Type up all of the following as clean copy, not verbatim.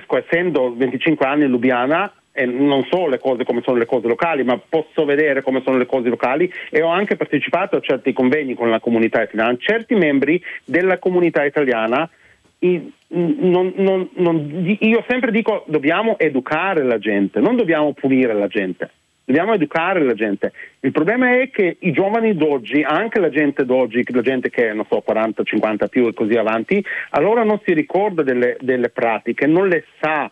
capisco, essendo 25 anni in Lubiana, e non so le cose come sono le cose locali, ma posso vedere come sono le cose locali, e ho anche partecipato a certi convegni con la comunità italiana. Certi membri della comunità italiana, io sempre dico, dobbiamo educare la gente, non dobbiamo punire la gente, dobbiamo educare la gente. Il problema è che i giovani d'oggi, anche la gente d'oggi, la gente che non so 40, 50 più e così avanti, allora non si ricorda delle pratiche, non le sa.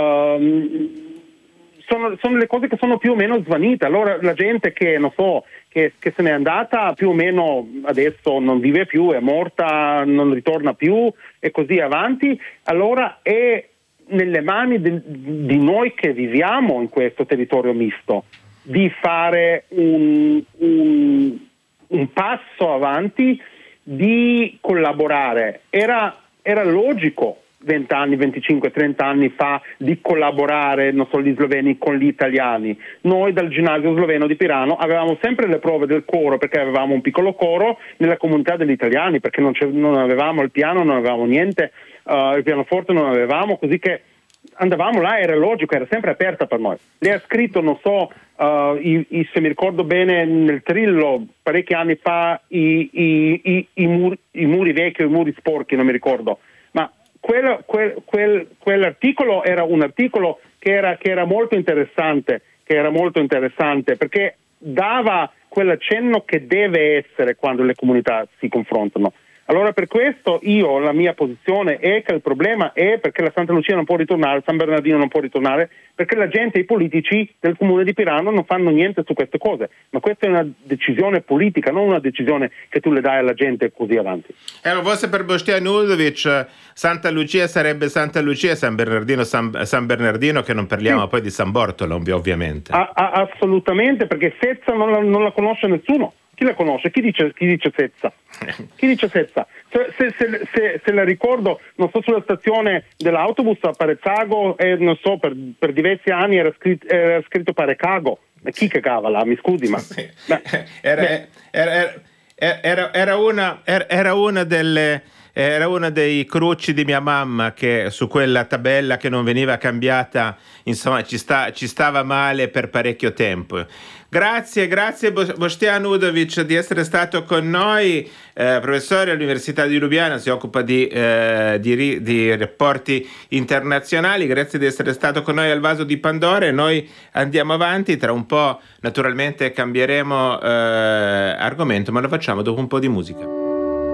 Sono le cose che sono più o meno svanite. Allora la gente che non so che se n'è andata più o meno adesso non vive più, è morta, non ritorna più e così avanti, allora è nelle mani di noi che viviamo in questo territorio misto di fare un passo avanti, di collaborare. Era logico 20 anni, 25, 30 anni fa di collaborare, non so, gli sloveni con gli italiani. Noi dal ginnasio sloveno di Pirano avevamo sempre le prove del coro, perché avevamo un piccolo coro nella comunità degli italiani, perché non avevamo il piano, non avevamo niente, il pianoforte non avevamo, così che andavamo là, era logico, era sempre aperta per noi. Lei ha scritto, non so, se mi ricordo bene, nel Trillo parecchi anni fa i muri vecchi o i muri sporchi, non mi ricordo, ma quell'articolo era un articolo che era molto interessante, perché dava quell'accenno che deve essere quando le comunità si confrontano. Allora per questo la mia posizione è che il problema è perché la Santa Lucia non può ritornare, San Bernardino non può ritornare, perché la gente, i politici del comune di Pirano non fanno niente su queste cose. Ma questa è una decisione politica, non una decisione che tu le dai alla gente così avanti. Forse per Boštjan Udovič Santa Lucia sarebbe Santa Lucia, San Bernardino San Bernardino, che non parliamo poi di San Bartolo, ovviamente. Assolutamente, perché Sezza non la conosce nessuno. Chi la conosce? Chi dice Sezza? Chi dice Sezza? Se la ricordo, non so, sulla stazione dell'autobus a Parezzago, non so, per diversi anni era scritto Parecago. Chi cagava là? Mi scusi, ma... Sì. Era una dei cruci di mia mamma, che su quella tabella che non veniva cambiata, insomma, ci stava male per parecchio tempo. Grazie Boštjan Udovič di essere stato con noi, professore all'Università di Lubiana, si occupa di rapporti internazionali. Grazie di essere stato con noi al Vaso di Pandora, e noi andiamo avanti. Tra un po' naturalmente cambieremo argomento, ma lo facciamo dopo un po' di musica.